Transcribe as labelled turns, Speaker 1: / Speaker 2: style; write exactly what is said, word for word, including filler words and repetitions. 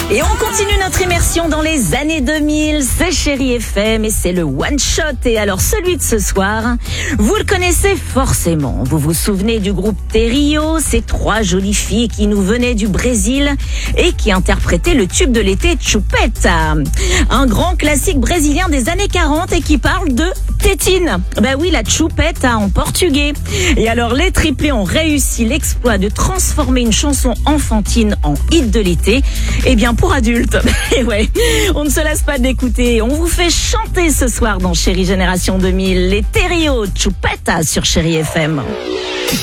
Speaker 1: Et on continue notre immersion dans les années deux mille, c'est Chérie F M et c'est le One Shot. Et alors celui de ce soir, vous le connaissez forcément. Vous vous souvenez du groupe Terrio, ces trois jolies filles qui nous venaient du Brésil et qui interprétaient le tube de l'été Chupeta. Un grand classique brésilien des années quarante et qui parle de tétine. Ben oui, la Chupeta en portugais. Et alors les triplés ont réussi l'exploit de transformer une chanson enfantine en hit de l'été. Eh bien pour adultes. Et ouais, on ne se lasse pas d'écouter. On vous fait chanter ce soir dans Chérie Génération deux mille les Terrio Chupeta sur Chérie F M.